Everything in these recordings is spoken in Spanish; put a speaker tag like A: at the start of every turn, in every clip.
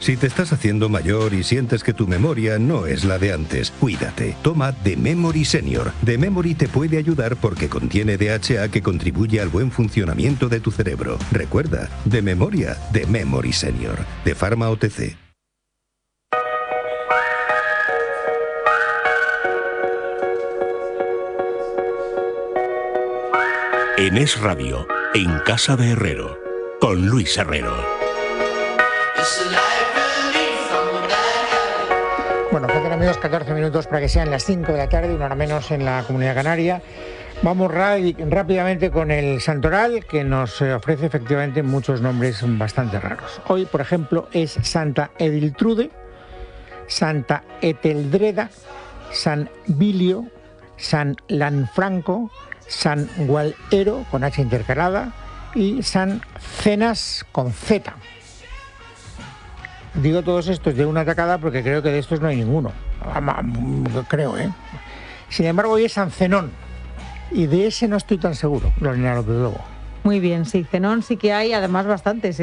A: Si te estás haciendo mayor y sientes que tu memoria no es la de antes, cuídate. Toma The Memory Senior. The Memory te puede ayudar porque contiene DHA que contribuye al buen funcionamiento de tu cerebro. Recuerda, de memoria, The Memory Senior. De Pharma OTC.
B: En Es Radio, en Casa de Herrero, con Luis Herrero.
C: Bueno, faltan, amigos, 14 minutos para que sean las 5 de la tarde, una hora menos en la Comunidad Canaria. Vamos rápidamente con el santoral, que nos ofrece efectivamente muchos nombres bastante raros. Hoy, por ejemplo, es Santa Ediltrude, Santa Eteldreda, San Bilio, San Lanfranco, San Gualero, con H intercalada, y San Cenas, con Z. Digo todos estos de una tacada porque creo que de estos no hay ninguno. Creo, ¿eh? Sin embargo, hoy es San Zenón. Y de ese no estoy tan seguro, Lorena López Lobo.
D: Muy bien, sí, Zenón sí que hay, además bastantes,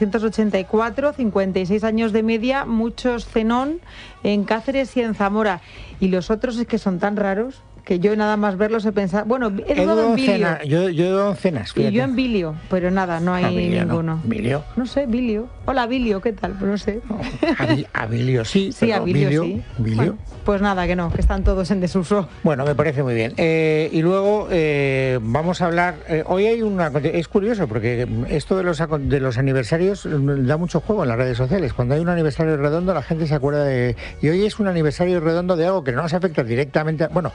D: 384, 56 años de media, muchos Zenón en Cáceres y en Zamora. Y los otros es que son tan raros que yo nada más verlos he pensado... Bueno, he dudado en Bilio.
C: Yo he dudado en Cenas, fíjate.
D: Y yo en Bilio, pero nada, no hay ninguno.
C: No. ¿Bilio?
D: No sé, Bilio. Hola, Bilio, ¿qué tal? Pues no sé.
C: No, a Bilio sí,
D: sí, a Bilio sí.
C: Bilio.
D: Bueno, pues nada, que no, que están todos en desuso.
C: Bueno, me parece muy bien. Y luego vamos a hablar... hoy hay una... Es curioso, porque esto de los aniversarios da mucho juego en las redes sociales. Cuando hay un aniversario redondo, la gente se acuerda de... Y hoy es un aniversario redondo de algo que no nos afecta directamente... Bueno,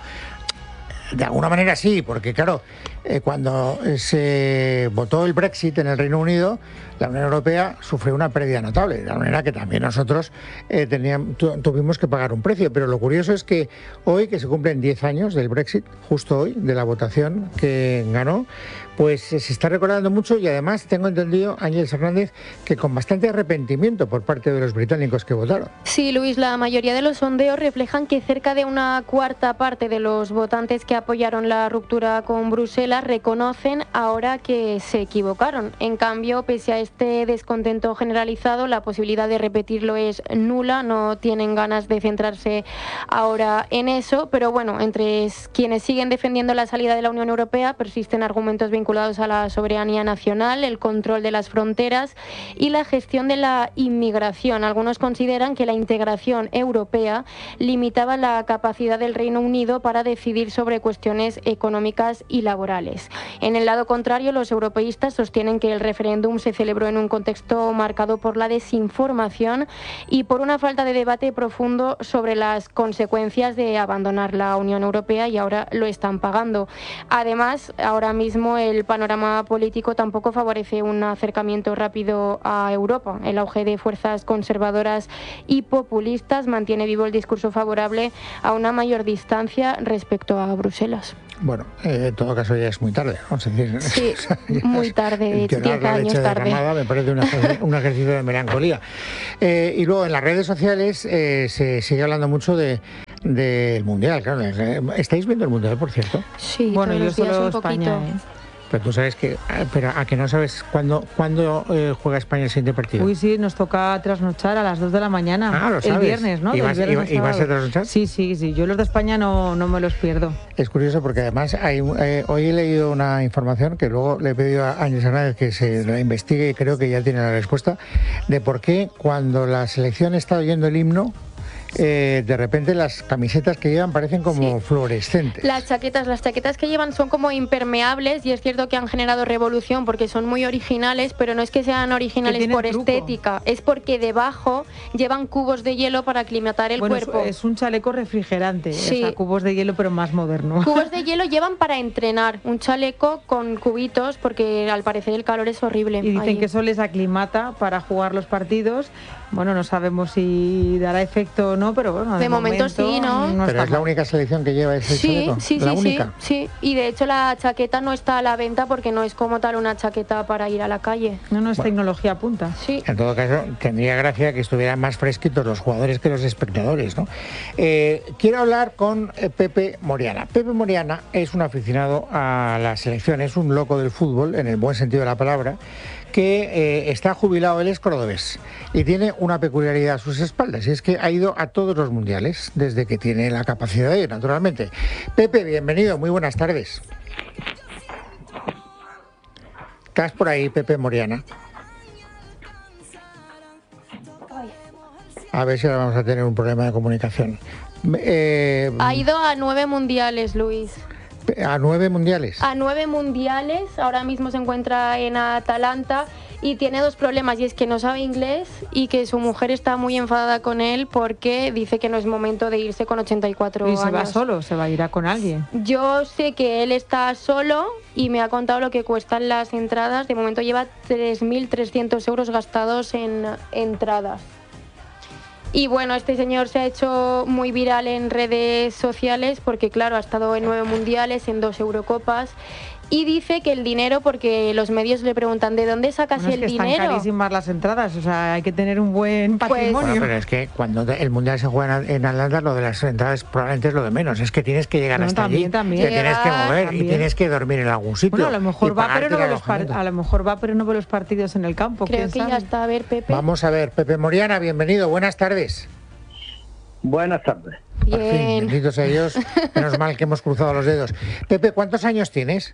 C: de alguna manera sí, porque claro, cuando se votó el Brexit en el Reino Unido, la Unión Europea sufrió una pérdida notable, de la manera que también nosotros tuvimos que pagar un precio. Pero lo curioso es que hoy, que se cumplen 10 años del Brexit, justo hoy, de la votación que ganó, pues se está recordando mucho, y además tengo entendido, Ángeles Hernández, que con bastante arrepentimiento por parte de los británicos que votaron.
E: Sí, Luis, la mayoría de los sondeos reflejan que cerca de una cuarta parte de los votantes que apoyaron la ruptura con Bruselas reconocen ahora que se equivocaron. En cambio, pese a este descontento generalizado, la posibilidad de repetirlo es nula, no tienen ganas de centrarse ahora en eso, pero bueno, entre quienes siguen defendiendo la salida de la Unión Europea persisten argumentos vinculados a la soberanía nacional, el control de las fronteras y la gestión de la inmigración. Algunos consideran que la integración europea limitaba la capacidad del Reino Unido para decidir sobre cuestiones económicas y laborales. En el lado contrario, los europeístas sostienen que el referéndum se celebró en un contexto marcado por la desinformación y por una falta de debate profundo sobre las consecuencias de abandonar la Unión Europea, y ahora lo están pagando. Además, ahora mismo el panorama político tampoco favorece un acercamiento rápido a Europa. El auge de fuerzas conservadoras y populistas mantiene vivo el discurso favorable a una mayor distancia respecto a Bruselas.
C: Bueno, en todo caso ya es muy tarde, vamos a decir.
E: Sí, muy tarde, 10 años tarde.
C: Me parece un ejercicio de melancolía. Y luego en las redes sociales se sigue hablando mucho del Mundial. Claro, ¿estáis viendo el Mundial, por cierto?
E: Sí,
D: bueno, yo solo España.
C: Pero tú sabes que... Pero a que no sabes cuándo juega España el siguiente partido.
D: Uy, sí, nos toca trasnochar a las 2 de la mañana.
C: Ah, lo sabes.
D: El viernes, ¿no?
C: ¿Y vas a trasnochar?
D: Sí. Yo los de España no me los pierdo.
C: Es curioso porque además hoy he leído una información que luego le he pedido a Ángeles Hernández que se la investigue, y creo que ya tiene la respuesta, de por qué cuando la selección está oyendo el himno, de repente las camisetas que llevan parecen como fluorescentes.
E: Las chaquetas que llevan son como impermeables, y es cierto que han generado revolución porque son muy originales, pero no es que sean originales por estética, es porque debajo llevan cubos de hielo para aclimatar el cuerpo.
D: Es un chaleco refrigerante, sí. O sea, cubos de hielo pero más moderno.
E: Cubos de hielo llevan para entrenar, un chaleco con cubitos porque al parecer el calor es horrible.
D: Y dicen que eso les aclimata para jugar los partidos. Bueno, no sabemos si dará efecto o no, pero bueno,
E: de momento sí, ¿no?
C: Pero es la única selección que lleva ese chaleco.
E: Sí. Y de hecho la chaqueta no está a la venta porque no es como tal una chaqueta para ir a la calle.
D: No es tecnología punta.
E: Sí.
C: En todo caso, tendría gracia que estuvieran más fresquitos los jugadores que los espectadores, ¿no? Quiero hablar con Pepe Moriana. Pepe Moriana es un aficionado a la selección, es un loco del fútbol, en el buen sentido de la palabra, que está jubilado, él es cordobés y tiene una peculiaridad a sus espaldas, y es que ha ido a todos los mundiales desde que tiene la capacidad de ir, naturalmente. Pepe, bienvenido, muy buenas tardes. ¿Estás por ahí, Pepe Moriana? A ver si ahora vamos a tener un problema de comunicación.
E: Ha ido a 9 mundiales, Luis.
C: ¿A 9 mundiales?
E: A 9 mundiales, ahora mismo se encuentra en Atalanta y tiene 2 problemas, y es que no sabe inglés y que su mujer está muy enfadada con él porque dice que no es momento de irse con 84 años.
D: ¿Y se va solo? ¿Se va a ir con alguien?
E: Yo sé que él está solo y me ha contado lo que cuestan las entradas. De momento lleva 3.300 euros gastados en entradas. Y bueno, este señor se ha hecho muy viral en redes sociales porque, claro, ha estado en 9 mundiales, en 2 Eurocopas, y dice que el dinero, porque los medios le preguntan ¿de dónde sacas el dinero?
D: Están carísimas las entradas, o sea, hay que tener un buen patrimonio.
C: Bueno, pero es que cuando el mundial se juega en Atlanta, lo de las entradas probablemente es lo de menos. Es que tienes que llegar hasta allí, te tienes que mover y tienes que dormir en algún sitio.
D: Bueno, a lo mejor va, pero no ve los partidos en el campo.
E: Creo que ya está. A ver, Pepe.
C: Vamos a ver, Pepe Moriana, bienvenido, buenas tardes.
F: Buenas tardes.
C: Por fin, benditos a Dios, menos mal que hemos cruzado los dedos. Pepe, ¿cuántos años tienes?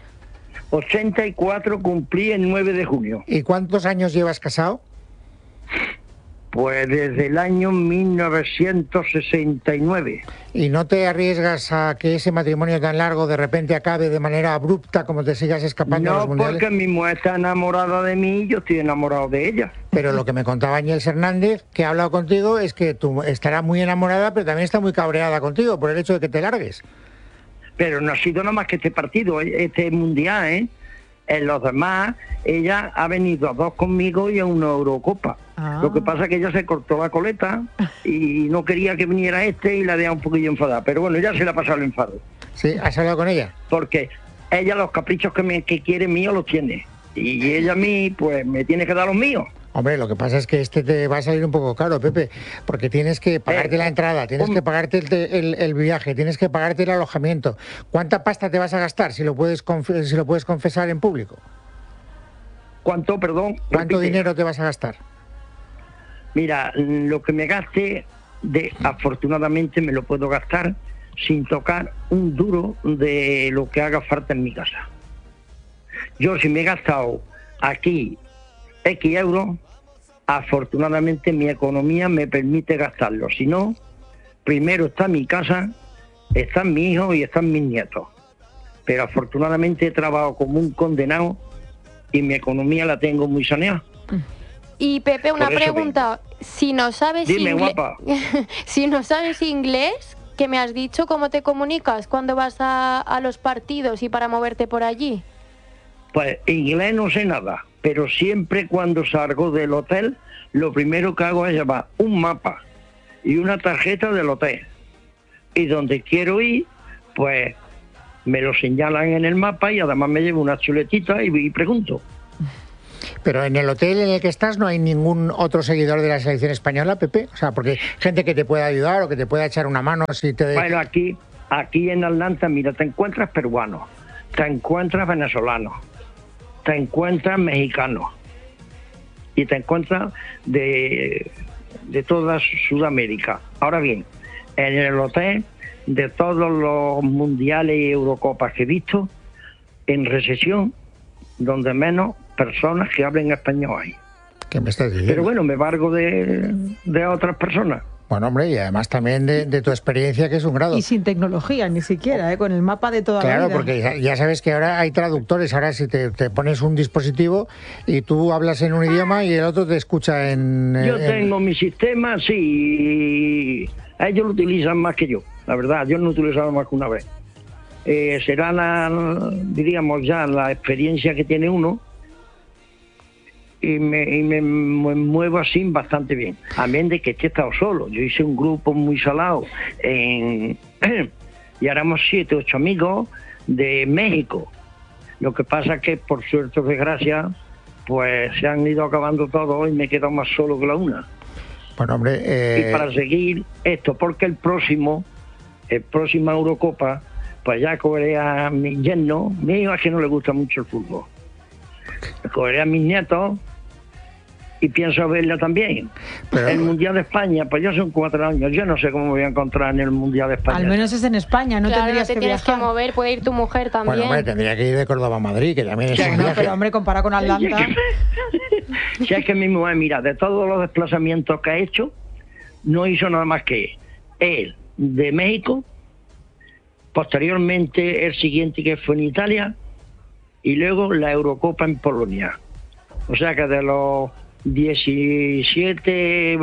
F: 84, cumplí el 9 de junio.
C: ¿Y cuántos años llevas casado?
F: Pues desde el año 1969.
C: ¿Y no te arriesgas a que ese matrimonio tan largo de repente acabe de manera abrupta, como te sigas escapando a los mundiales?
F: No, porque mi mujer está enamorada de mí y yo estoy enamorado de ella.
C: Pero lo que me contaba Áñez Hernández, que ha hablado contigo, es que tú estarás muy enamorada, pero también está muy cabreada contigo por el hecho de que te largues.
F: Pero no ha sido nada más que este partido, este mundial, ¿eh? En los demás, ella ha venido a 2 conmigo y a una Eurocopa. Lo que pasa es que ella se cortó la coleta y no quería que viniera y la deja un poquillo enfadada. Pero bueno, ya se le ha pasado el enfado.
C: ¿Sí? ¿Has hablado con ella?
F: Porque ella los caprichos que quiere míos los tiene. Y ella a mí, pues me tiene que dar los míos.
C: Hombre, lo que pasa es que te va a salir un poco caro, Pepe, porque tienes que pagarte la entrada, tienes que pagarte el viaje, tienes que pagarte el alojamiento. ¿Cuánta pasta te vas a gastar, si lo puedes confesar en público?
F: ¿Cuánto, perdón?
C: ¿Cuánto dinero te vas a gastar?
F: Mira, lo que me gaste, afortunadamente me lo puedo gastar sin tocar un duro de lo que haga falta en mi casa. Yo, si me he gastado aquí X euros, afortunadamente mi economía me permite gastarlo. Si no, primero está mi casa, están mis hijos y están mis nietos. Pero afortunadamente he trabajado como un condenado y mi economía la tengo muy saneada.
E: Y Pepe, una pregunta. Si no sabes
F: Dime, guapa.
E: Si no sabes inglés, que me has dicho, ¿cómo te comunicas cuando vas a los partidos y para moverte por allí?
F: Pues inglés no sé nada, pero siempre cuando salgo del hotel, lo primero que hago es llevar un mapa y una tarjeta del hotel. Y donde quiero ir, pues me lo señalan en el mapa y además me llevo una chuletita y pregunto.
C: Pero en el hotel en el que estás no hay ningún otro seguidor de la selección española, Pepe. O sea, porque gente que te pueda ayudar o que te pueda echar una mano si te...
F: Bueno, aquí en Atlanta, mira, te encuentras peruanos, te encuentras venezolanos, te encuentras mexicanos y te encuentras de toda Sudamérica. Ahora bien, en el hotel, de todos los mundiales y Eurocopas que he visto, en recepción, donde menos personas que hablen español hay.
C: ¿Qué me estás diciendo?
F: Pero bueno, me valgo de otras personas.
C: Bueno, hombre, y además también de tu experiencia, que es un grado.
D: Y sin tecnología, ni siquiera, con el mapa de toda la vida.
C: Claro, porque ya sabes que ahora hay traductores. Ahora si te pones un dispositivo y tú hablas en un idioma y el otro te escucha en...
F: Yo tengo mi sistema, sí, ellos lo utilizan más que yo. La verdad, yo no he utilizado más que una vez. Será diríamos ya, la experiencia que tiene uno, y me muevo así bastante bien. A menos de que he estado solo. Yo hice un grupo muy salado y ahora éramos 7, 8 amigos de México. Lo que pasa es que por suerte o desgracia, pues se han ido acabando todos y me he quedado más solo que la una.
C: Bueno, hombre...
F: Y para seguir esto, porque el próxima Eurocopa, pues ya cobré a mi yerno. Mi hijo es que no le gusta mucho el fútbol. cogeré a mis nietos y pienso verla también.
C: Pero-
F: el Mundial de España, pues ya son 4 años, yo no sé cómo me voy a encontrar en el Mundial de España.
D: Al menos es en España, no
E: Claro, no
D: tendrías
E: te
D: que
E: tienes
D: viajar.
E: que mover, puede ir tu mujer también.
C: Bueno, hombre, tendría que ir de Córdoba a Madrid, que también es un
D: No,
C: viaje.
D: pero hombre, comparado con Atlanta.
F: Si es que mi mujer, mira, de todos los desplazamientos que ha hecho, no hizo nada más que él de México, posteriormente el siguiente que fue en Italia, y luego la Eurocopa en Polonia. O sea que de los 17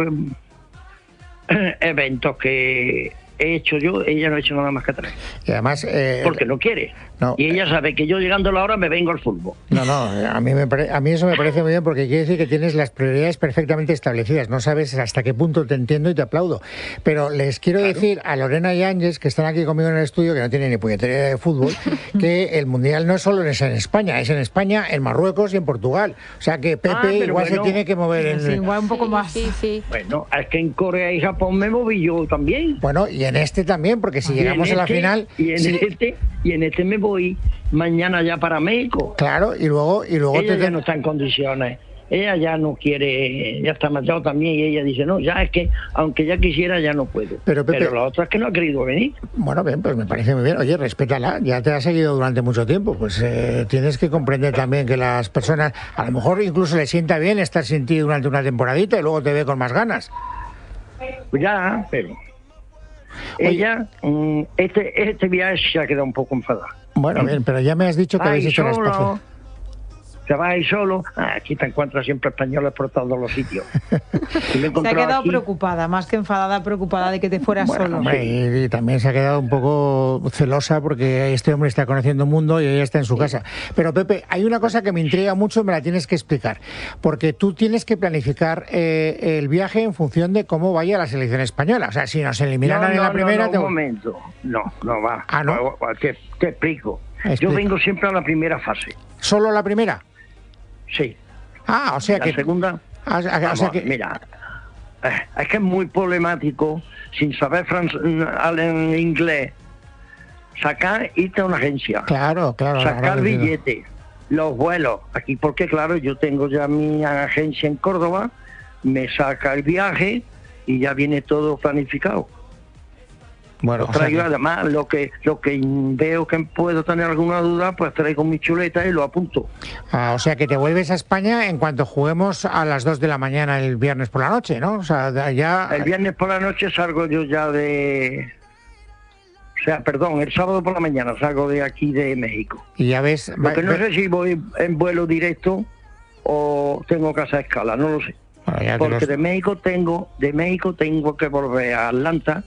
F: eventos que he hecho yo, ella no ha hecho nada más que 3.
C: Y además...
F: Porque no quiere.
C: No,
F: y ella sabe que yo llegando a la hora me vengo al fútbol.
C: No, a mí eso me parece muy bien porque quiere decir que tienes las prioridades perfectamente establecidas. No sabes hasta qué punto te entiendo y te aplaudo. Pero les quiero decir a Lorena y Ángeles, que están aquí conmigo en el estudio, que no tienen ni puñetera de fútbol, que el Mundial no solo es en España, es en España, en Marruecos y en Portugal. O sea que Pepe
F: pero
C: igual
F: bueno,
C: se tiene que mover en...
D: Sí, igual un poco
E: Sí,
D: más.
E: sí.
F: Bueno, es que en Corea y Japón me moví yo también.
C: Bueno, y en este también, porque si llegamos a la final...
F: Y en este me voy mañana ya para México.
C: Claro, y luego
F: Ella ya no está en condiciones. Ella ya no quiere, ya está marchado también, y ella dice, no, ya es que, aunque ya quisiera, ya no puedo.
C: Pero, Pepe,
F: la otra es que no ha querido venir.
C: Bueno, bien, pues me parece muy bien. Oye, respétala, ya te ha seguido durante mucho tiempo. Pues tienes que comprender también que las personas, a lo mejor incluso le sienta bien estar sin ti durante una temporadita y luego te ve con más ganas.
F: Pues ya, pero...
C: Oye.
F: Ella, este viaje se ha quedado un poco enfadada.
C: Bueno, bien, pero ya me has dicho que habéis hecho el espacio.
F: Se va ahí solo. Aquí te encuentras siempre españoles por todos los sitios. Y me he
D: Se ha
F: encontrado
D: quedado
F: aquí.
D: preocupada, más que enfadada, preocupada de que te fueras
C: Bueno,
D: solo.
C: hombre, y también se ha quedado un poco celosa porque este hombre está conociendo un mundo y ella está en su casa. Pero Pepe, hay una cosa que me intriga mucho y me la tienes que explicar. Porque tú tienes que planificar el viaje en función de cómo vaya la selección española. O sea, si nos eliminaran en la primera...
F: un momento. No va.
C: Ah, ¿no?
F: Te explico.
C: Explica.
F: Yo vengo siempre a la primera fase.
C: ¿Solo la primera?
F: Sí.
C: Ah, o sea
F: La
C: que...
F: segunda...
C: o sea
F: Vamos,
C: que...
F: mira, es que es muy problemático, sin saber inglés, sacar, irte a una agencia,
C: Claro.
F: sacar
C: ahora lo entiendo.
F: billetes, los vuelos, aquí porque claro, yo tengo ya mi agencia en Córdoba, me saca el viaje y ya viene todo planificado.
C: Bueno,
F: Lo traigo, además, lo que veo que puedo tener alguna duda, pues traigo mi chuleta y lo apunto.
C: o sea que te vuelves a España en cuanto juguemos a las 2 de la mañana el viernes por la noche, ¿no? O sea, ya...
F: El viernes por la noche salgo yo ya de... O sea, perdón, el sábado por la mañana salgo de aquí de México.
C: Y ya ves...
F: Lo que no sé si voy en vuelo directo o tengo que hacer escala, no lo sé.
C: Bueno, ya te
F: Porque
C: los-
F: de México tengo que volver a Atlanta,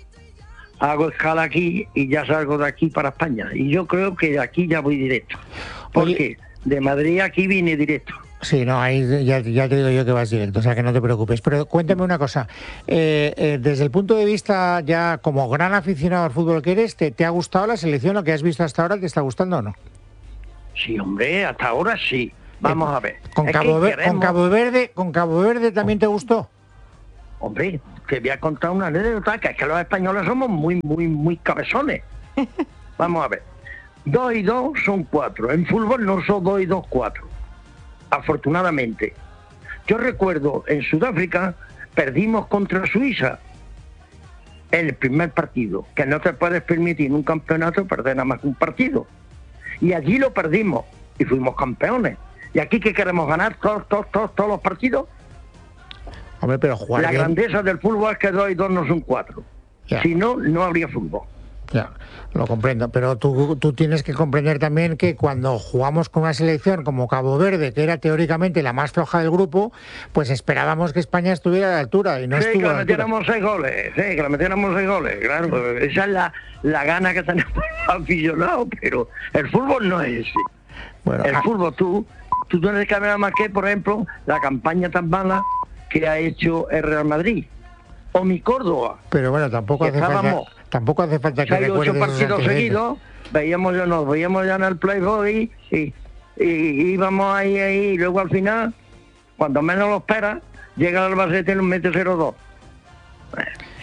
F: hago escala aquí y ya salgo de aquí para España. Y yo creo que de aquí ya voy directo. Porque
C: Oye.
F: de Madrid aquí vine directo.
C: Sí, no, ahí ya te digo yo que vas directo, o sea que no te preocupes. Pero cuéntame una cosa, desde el punto de vista ya como gran aficionado al fútbol que eres, ¿te ha gustado la selección? ¿Lo que has visto hasta ahora te está gustando o no?
F: Sí, hombre, hasta ahora sí. Vamos a ver.
C: ¿Con
F: Es que
C: Cabo
F: queremos-
C: con Cabo Verde también te gustó?
F: Hombre, te voy a contar una anécdota, que es que los españoles somos muy cabezones. Vamos a ver. 2 y 2 son 4. En fútbol no son 2 y 2, 4. Afortunadamente. Yo recuerdo, en Sudáfrica perdimos contra Suiza en el primer partido, que no te puedes permitir en un campeonato perder nada más que un partido. Y allí lo perdimos y fuimos campeones. ¿Y aquí qué queremos ganar? ¿Todos los partidos?
C: Hombre, pero jugar
F: La
C: bien...
F: grandeza del fútbol es que 2 y 2 no son 4.
C: Ya.
F: Si no, no habría fútbol.
C: Ya, lo comprendo, pero tú tienes que comprender también que cuando jugamos con una selección como Cabo Verde, que era teóricamente la más floja del grupo, pues esperábamos que España estuviera a la altura y no
F: Sí, que
C: estuvo a
F: le
C: la altura.
F: metiéramos 6 goles. Sí, que le metiéramos 6 goles. Claro, esa es la gana que tenemos aficionados, pero el fútbol no es ese.
C: Bueno,
F: El fútbol, tú tienes que ver nada más que, por ejemplo, la campaña tan mala que ha hecho el Real Madrid. O mi Córdoba.
C: pero bueno, tampoco hace falta que
F: 6 o 8
C: recuerdes esos
F: partidos
C: antecedentes.
F: seguidos, nos veíamos ya en el Playboy y íbamos ahí, y luego al final, cuando menos lo esperas, llega el Albacete y nos mete 0-2.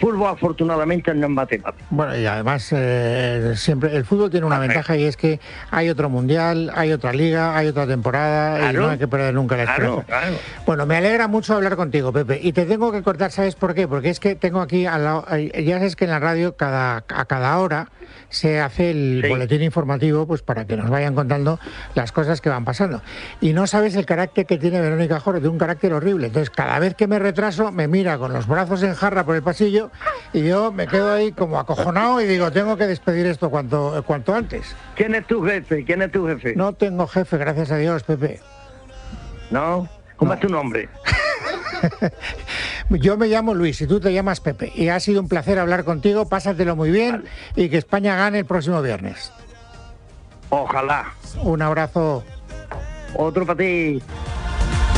F: fútbol afortunadamente no es matemático.
C: Bueno, y además siempre el fútbol tiene una ventaja y es que hay otro mundial, hay otra liga, hay otra temporada,
F: claro,
C: y no hay que perder nunca la esperanza.
F: Claro.
C: Bueno, me alegra mucho hablar contigo, Pepe, y te tengo que cortar, ¿sabes por qué? Porque es que tengo aquí al lado, ya sabes que en la radio a cada hora se hace el boletín informativo, pues para que nos vayan contando las cosas que van pasando. Y no sabes el carácter que tiene Verónica Joro, de un carácter horrible. Entonces, cada vez que me retraso, me mira con los brazos en jarra por el pasillo y yo me quedo ahí como acojonado y digo, tengo que despedir esto cuanto antes.
F: ¿Quién es tu jefe?
C: No tengo jefe, gracias a Dios, Pepe.
F: ¿No? ¿Cómo es tu nombre?
C: Yo me llamo Luis y tú te llamas Pepe. Y ha sido un placer hablar contigo, pásatelo muy bien y que España gane el próximo viernes.
F: Ojalá.
C: Un abrazo.
F: Otro para ti.